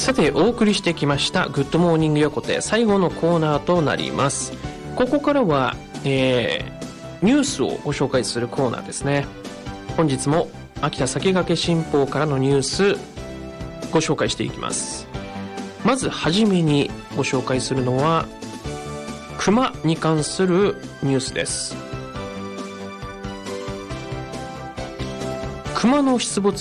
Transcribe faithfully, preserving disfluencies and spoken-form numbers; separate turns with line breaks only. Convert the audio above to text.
さてお送りしてきましたグッドモーニング横手、最後のコーナーとなります。ここからは、えー、ニュースをご紹介するコーナーですね。本日も秋田先駆新報からのニュースご紹介していきます。まずはじめにご紹介するのはクマに関するニュースです。クマの出没